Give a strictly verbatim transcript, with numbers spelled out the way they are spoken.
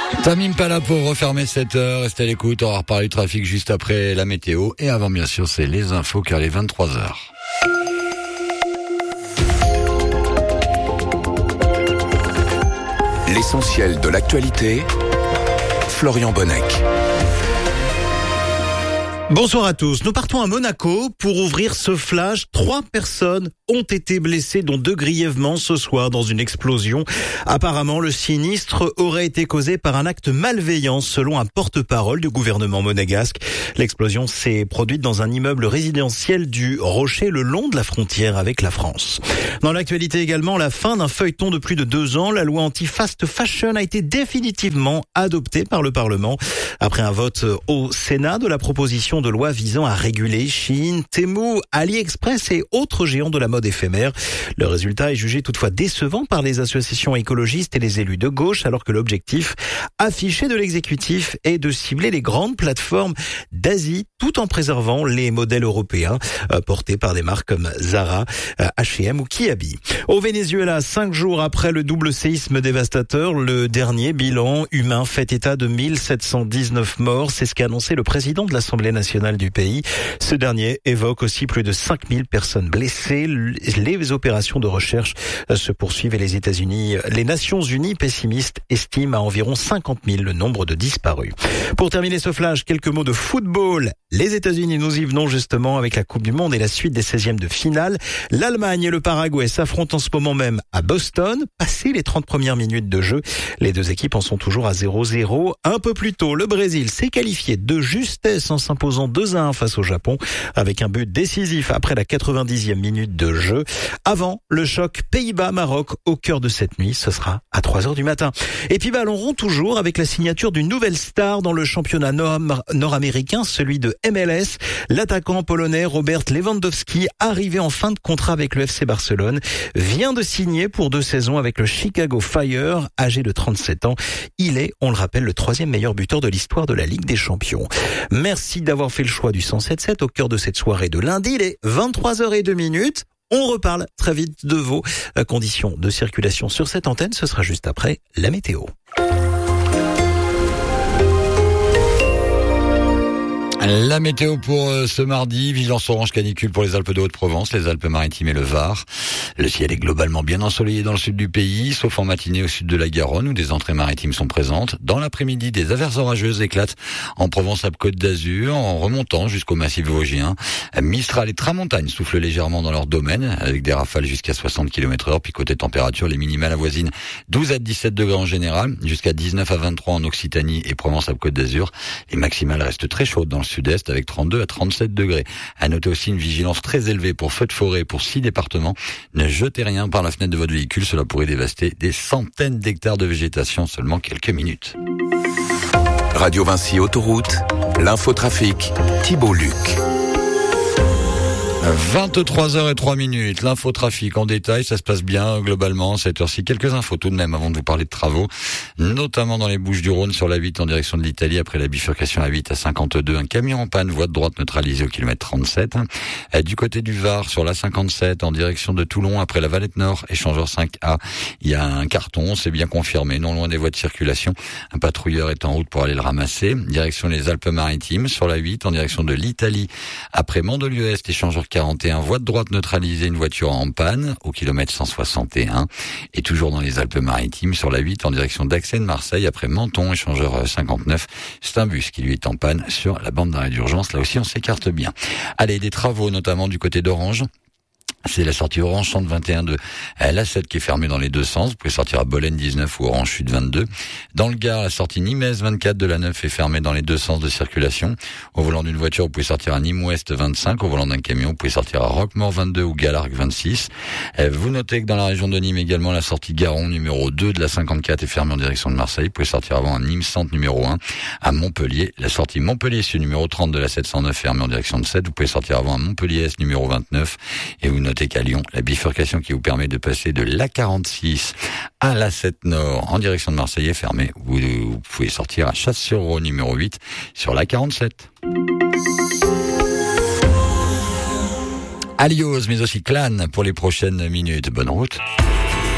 Tamim pas là pour refermer cette heure. Restez à l'écoute, on va reparler du trafic juste après la météo. Et avant, bien sûr, c'est les infos car les vingt-trois heures. L'essentiel de l'actualité, Florian Bonnec. Bonsoir à tous. Nous partons à Monaco pour ouvrir ce flash. Trois personnes ont été blessées, dont deux grièvement ce soir dans une explosion. Apparemment, le sinistre aurait été causé par un acte malveillant selon un porte-parole du gouvernement monégasque. L'explosion s'est produite dans un immeuble résidentiel du Rocher le long de la frontière avec la France. Dans l'actualité également, la fin d'un feuilleton de plus de deux ans. La loi anti-fast fashion a été définitivement adoptée par le Parlement après un vote au Sénat de la proposition de loi visant à réguler Shein, Temu, AliExpress et autres géants de la mode éphémère. Le résultat est jugé toutefois décevant par les associations écologistes et les élus de gauche, alors que l'objectif affiché de l'exécutif est de cibler les grandes plateformes d'Asie tout en préservant les modèles européens euh, portés par des marques comme Zara, euh, H et M ou Kiabi. Au Venezuela, cinq jours après le double séisme dévastateur, le dernier bilan humain fait état de mille sept cent dix-neuf morts. C'est ce qu'a annoncé le président de l'Assemblée nationale du pays. Ce dernier évoque aussi plus de cinq mille personnes blessées. Les opérations de recherche se poursuivent et les États-Unis, les Nations Unies pessimistes estiment à environ cinquante mille le nombre de disparus. Pour terminer ce flash, quelques mots de football. Les États-Unis, nous y venons justement avec la Coupe du Monde et la suite des seizièmes de finale. L'Allemagne et le Paraguay s'affrontent en ce moment même à Boston. Passé les trente premières minutes de jeu, les deux équipes en sont toujours à zéro zéro. Un peu plus tôt, le Brésil s'est qualifié de justesse en s'imposant deux à un face au Japon avec un but décisif après la quatre-vingt-dixième minute de jeu. Avant le choc Pays-Bas-Maroc au cœur de cette nuit, ce sera à trois heures du matin. Et puis ballon rond toujours avec la signature d'une nouvelle star dans le championnat nord- nord-américain, celui de M L S. L'attaquant polonais Robert Lewandowski, arrivé en fin de contrat avec le F C Barcelone, vient de signer pour deux saisons avec le Chicago Fire, âgé de trente-sept ans. Il est, on le rappelle, le troisième meilleur buteur de l'histoire de la Ligue des Champions. Merci d'avoir fait le choix du cent sept sept au cœur de cette soirée de lundi. Il est vingt-trois heures zéro deux minutes. On reparle très vite de vos conditions de circulation sur cette antenne. Ce sera juste après la météo. La météo pour ce mardi, vigilance orange canicule pour les Alpes de Haute-Provence, les Alpes-Maritimes et le Var. Le ciel est globalement bien ensoleillé dans le sud du pays, sauf en matinée au sud de la Garonne où des entrées maritimes sont présentes. Dans l'après-midi, des averses orageuses éclatent en Provence-Alpes-Côte d'Azur, en remontant jusqu'au massif vosgien. Mistral et Tramontagne soufflent légèrement dans leur domaine, avec des rafales jusqu'à soixante kilomètres heure. Puis côté température, les minimales avoisinent douze à dix-sept degrés en général, jusqu'à dix-neuf à vingt-trois en Occitanie et Provence-Alpes-Côte d'Azur. Les maximales restent très chaudes dans le sud-est avec trente-deux à trente-sept degrés. À noter aussi une vigilance très élevée pour feux de forêt pour six départements. Ne jetez rien par la fenêtre de votre véhicule, cela pourrait dévaster des centaines d'hectares de végétation seulement quelques minutes. Radio Vinci Autoroute, l'infotrafic, Thibault Luc. vingt-trois heures zéro trois minutes, l'infotrafic en détail, ça se passe bien globalement cette heure-ci. Quelques infos tout de même avant de vous parler de travaux, notamment dans les Bouches-du-Rhône sur la huit en direction de l'Italie après la bifurcation à huit à cinquante-deux, un camion en panne, voie de droite neutralisée au kilomètre trente-sept. Du côté du Var sur la cinquante-sept en direction de Toulon après la Valette Nord, échangeur cinq A, il y a un carton, c'est bien confirmé, non loin des voies de circulation. Un patrouilleur est en route pour aller le ramasser. Direction les Alpes-Maritimes sur la huit en direction de l'Italie après Mandelieu-Est, échangeur quarante et un, voie de droite neutralisée, une voiture en panne au kilomètre cent soixante et un. Et toujours dans les Alpes-Maritimes sur la huit en direction d'Aix-en-Marseille après Menton, échangeur cinquante-neuf. C'est un bus qui lui est en panne sur la bande d'arrêt d'urgence. Là aussi on s'écarte bien. Allez, des travaux notamment du côté d'Orange. C'est la sortie Orange Centre vingt et un de l'A sept qui est fermée dans les deux sens. Vous pouvez sortir à Bolène dix-neuf ou Orange Sud vingt-deux. Dans le Gard, la sortie Nîmes vingt-quatre de la neuf est fermée dans les deux sens de circulation. Au volant d'une voiture, vous pouvez sortir à Nîmes Ouest vingt-cinq. Au volant d'un camion, vous pouvez sortir à Roquemort vingt-deux ou Galargue vingt-six. Vous notez que dans la région de Nîmes également, la sortie Garon numéro deux de la cinquante-quatre est fermée en direction de Marseille. Vous pouvez sortir avant à Nîmes Centre numéro un. À Montpellier, la sortie Montpellier Sud numéro trente de la sept cent neuf fermée en direction de Sète. Vous pouvez sortir avant à Montpellier Est numéro vingt-neuf. Et vous notez qu'à Lyon, la bifurcation qui vous permet de passer de l'A quarante-six à l'A sept Nord en direction de Marseille est fermée. Vous, vous pouvez sortir à Chasse-sur-Rhône numéro huit sur l'A quarante-sept. Alios, mais aussi Clan pour les prochaines minutes. Bonne route.